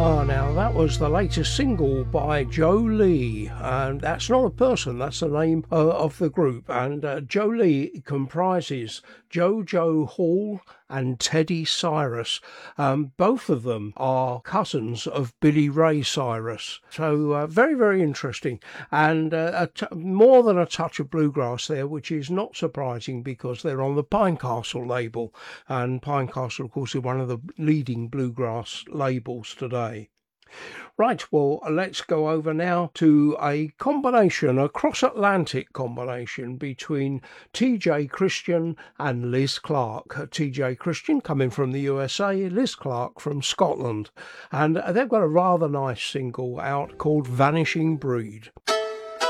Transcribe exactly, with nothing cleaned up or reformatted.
Ah, now that was the latest single by Joe Lee, and that's not a person, that's the name uh, of the group. And uh, Joe Lee comprises JoJo Hall and Teddy Cyrus. Um, both of them are cousins of Billy Ray Cyrus. So uh, very, very interesting. And uh, a t- more than a touch of bluegrass there, which is not surprising because they're on the Pinecastle label. And Pinecastle, of course, is one of the leading bluegrass labels today. Right, well, let's go over now to a combination, a cross-Atlantic combination between T J Christian and Liz Clark. T J Christian coming from the U S A, Liz Clark from Scotland. And they've got a rather nice single out called Vanishing Breed.